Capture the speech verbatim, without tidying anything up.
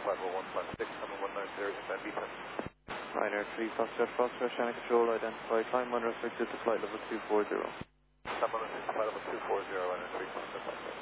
flight level one five six, number one nine zero, inbound V ten. Ryanair three, Foxtrot, Foxtrot, Channel Control, identify, climb unrestricted to flight level two four zero. Climb unrestricted to flight level two four zero, Ryanair three, Foxtrot, Foxtrot.